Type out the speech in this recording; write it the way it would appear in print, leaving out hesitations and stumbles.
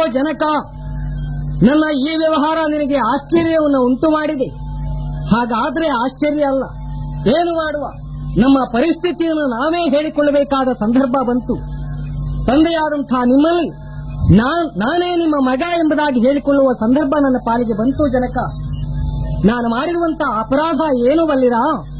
ಜನಕ, ನನ್ನ ಈ ವ್ಯವಹಾರ ನಿನಗೆ ಆಶ್ಚರ್ಯವನ್ನು ಉಂಟು ಮಾಡಿದೆ. ಹಾಗಾದ್ರೆ ಆಶ್ಚರ್ಯ ಅಲ್ಲ, ಏನು ಮಾಡುವ, ನಮ್ಮ ಪರಿಸ್ಥಿತಿಯನ್ನು ನಾವೇ ಹೇಳಿಕೊಳ್ಳಬೇಕಾದ ಸಂದರ್ಭ ಬಂತು. ತಂದೆಯಾದಂತಹ ನಿಮ್ಮಲ್ಲಿ ನಾನೇ ನಿಮ್ಮ ಮಗ ಎಂಬುದಾಗಿ ಹೇಳಿಕೊಳ್ಳುವ ಸಂದರ್ಭ ನನ್ನ ಪಾಲಿಗೆ ಬಂತು. ಜನಕ, ನಾನು ಮಾಡಿರುವಂತಹ ಅಪರಾಧ ಏನು ಬಲ್ಲಿರಾ?